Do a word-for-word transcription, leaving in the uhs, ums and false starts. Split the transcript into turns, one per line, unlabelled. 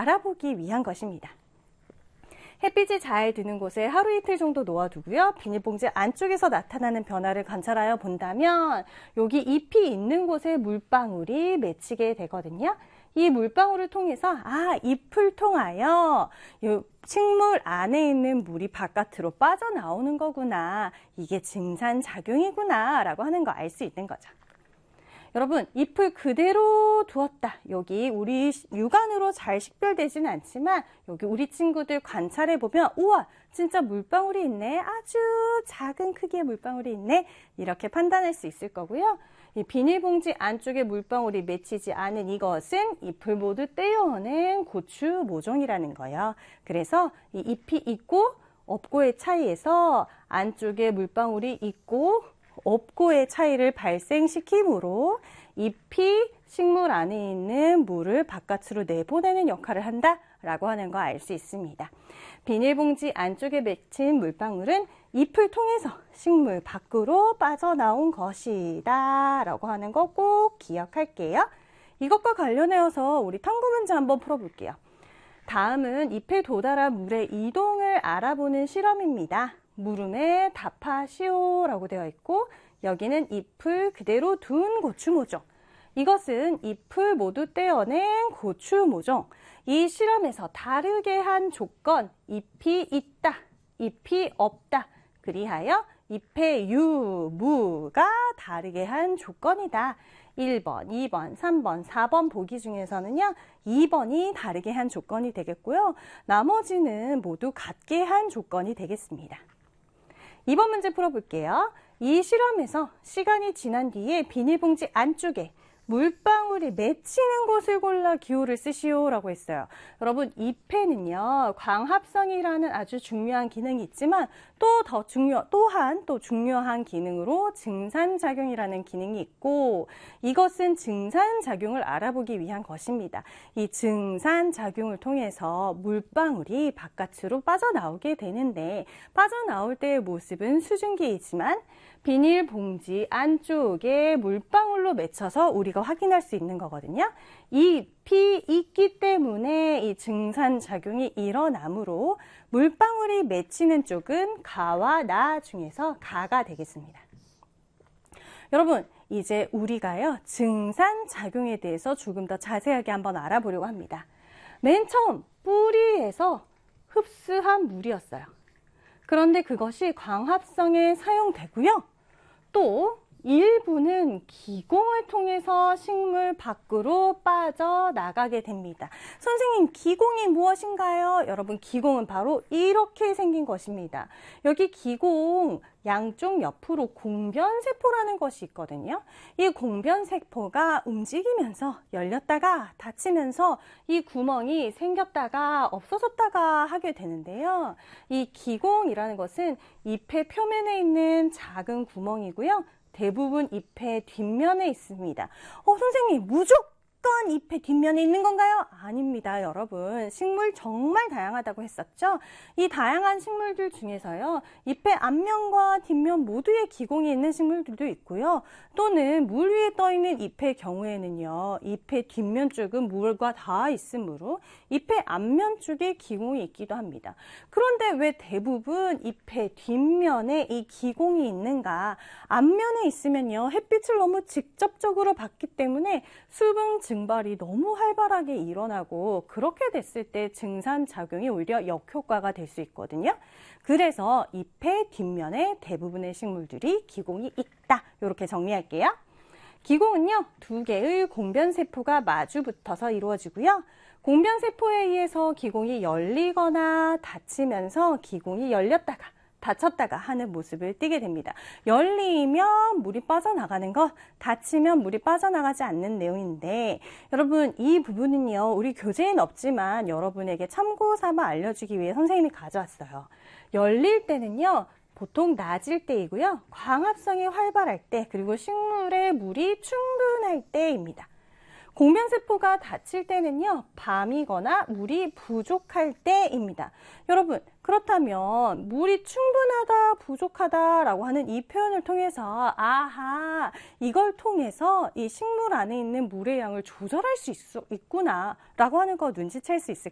알아보기 위한 것입니다. 햇빛이 잘 드는 곳에 하루 이틀 정도 놓아두고요. 비닐봉지 안쪽에서 나타나는 변화를 관찰하여 본다면 여기 잎이 있는 곳에 물방울이 맺히게 되거든요. 이 물방울을 통해서 아, 잎을 통하여 이 식물 안에 있는 물이 바깥으로 빠져나오는 거구나. 이게 증산작용이구나 라고 하는 거 알 수 있는 거죠. 여러분, 잎을 그대로 두었다. 여기 우리 육안으로 잘 식별되지는 않지만 여기 우리 친구들 관찰해 보면 우와, 진짜 물방울이 있네. 아주 작은 크기의 물방울이 있네. 이렇게 판단할 수 있을 거고요. 이 비닐봉지 안쪽에 물방울이 맺히지 않은 이것은 잎을 모두 떼어낸 고추 모종이라는 거예요. 그래서 이 잎이 있고 없고의 차이에서 안쪽에 물방울이 있고 없고의 차이를 발생시키므로 잎이 식물 안에 있는 물을 바깥으로 내보내는 역할을 한다라고 하는 거 알 수 있습니다. 비닐봉지 안쪽에 맺힌 물방울은 잎을 통해서 식물 밖으로 빠져나온 것이다 라고 하는 거 꼭 기억할게요. 이것과 관련해서 우리 탐구 문제 한번 풀어볼게요. 다음은 잎에 도달한 물의 이동을 알아보는 실험입니다. 물음에 답하시오 라고 되어 있고 여기는 잎을 그대로 둔 고추 모종. 이것은 잎을 모두 떼어낸 고추 모종. 이 실험에서 다르게 한 조건, 잎이 있다, 잎이 없다. 그리하여 잎의 유, 무가 다르게 한 조건이다. 일 번, 이 번, 삼 번, 사 번 보기 중에서는요, 이 번이 다르게 한 조건이 되겠고요. 나머지는 모두 같게 한 조건이 되겠습니다. 이 번 문제 풀어볼게요. 이 실험에서 시간이 지난 뒤에 비닐봉지 안쪽에 물방울이 맺히는 곳을 골라 기호를 쓰시오 라고 했어요. 여러분, 잎에는요 광합성이라는 아주 중요한 기능이 있지만 또 더 중요, 또한 또 중요한 기능으로 증산작용이라는 기능이 있고 이것은 증산작용을 알아보기 위한 것입니다. 이 증산작용을 통해서 물방울이 바깥으로 빠져나오게 되는데 빠져나올 때의 모습은 수증기이지만 비닐봉지 안쪽에 물방울로 맺혀서 우리가 확인할 수 있는 거거든요. 이 잎이 있기 때문에 이 증산작용이 일어나므로 물방울이 맺히는 쪽은 가와 나 중에서 가가 되겠습니다. 여러분, 이제 우리가요 증산작용에 대해서 조금 더 자세하게 한번 알아보려고 합니다. 맨 처음 뿌리에서 흡수한 물이었어요. 그런데 그것이 광합성에 사용되고요. 또 일부는 기공을 통해서 식물 밖으로 빠져나가게 됩니다. 선생님, 기공이 무엇인가요? 여러분, 기공은 바로 이렇게 생긴 것입니다. 여기 기공 양쪽 옆으로 공변세포라는 것이 있거든요. 이 공변세포가 움직이면서 열렸다가 닫히면서 이 구멍이 생겼다가 없어졌다가 하게 되는데요. 이 기공이라는 것은 잎의 표면에 있는 작은 구멍이고요. 대부분 잎의 뒷면에 있습니다. 어, 선생님, 무조건 잎의 뒷면에 있는 건가요? 아닙니다, 여러분. 식물 정말 다양하다고 했었죠? 이 다양한 식물들 중에서요, 잎의 앞면과 뒷면 모두에 기공이 있는 식물들도 있고요. 또는 물 위에 떠 있는 잎의 경우에는요, 잎의 뒷면 쪽은 물과 닿아 있으므로 잎의 앞면 쪽에 기공이 있기도 합니다. 그런데 왜 대부분 잎의 뒷면에 이 기공이 있는가? 앞면에 있으면요, 햇빛을 너무 직접적으로 받기 때문에 수분 증발이 너무 활발하게 일어나고 그렇게 됐을 때 증산작용이 오히려 역효과가 될 수 있거든요. 그래서 잎의 뒷면에 대부분의 식물들이 기공이 있다. 이렇게 정리할게요. 기공은요, 두 개의 공변세포가 마주 붙어서 이루어지고요. 공변세포에 의해서 기공이 열리거나 닫히면서 기공이 열렸다가 닫혔다가 하는 모습을 띠게 됩니다. 열리면 물이 빠져나가는 것, 닫히면 물이 빠져나가지 않는 내용인데 여러분, 이 부분은요 우리 교재에는 없지만 여러분에게 참고 삼아 알려주기 위해 선생님이 가져왔어요. 열릴 때는요 보통 낮일 때이고요, 광합성이 활발할 때, 그리고 식물에 물이 충분할 때입니다. 공변세포가 닫힐 때는요, 밤이거나 물이 부족할 때입니다. 여러분, 그렇다면 물이 충분하다, 부족하다라고 하는 이 표현을 통해서 아하, 이걸 통해서 이 식물 안에 있는 물의 양을 조절할 수 있, 있구나 라고 하는 거 눈치챌 수 있을까요?